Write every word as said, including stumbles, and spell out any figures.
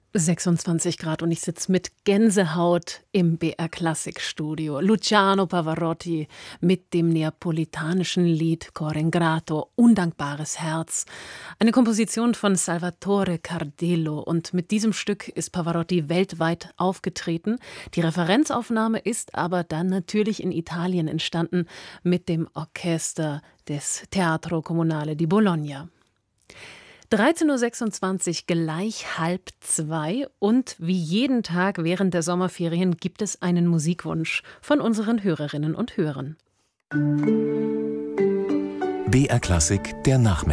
sechsundzwanzig Grad und ich sitze mit Gänsehaut im B R Klassik Studio. Luciano Pavarotti mit dem neapolitanischen Lied Cor ingrato, Undankbares Herz. Eine Komposition von Salvatore Cardillo, und mit diesem Stück ist Pavarotti weltweit aufgetreten. Die Referenzaufnahme ist aber dann natürlich in Italien entstanden mit dem Orchester des Teatro Comunale di Bologna. dreizehn Uhr sechsundzwanzig, gleich halb zwei, und wie jeden Tag während der Sommerferien gibt es einen Musikwunsch von unseren Hörerinnen und Hörern. B R Klassik, der Nachmittag.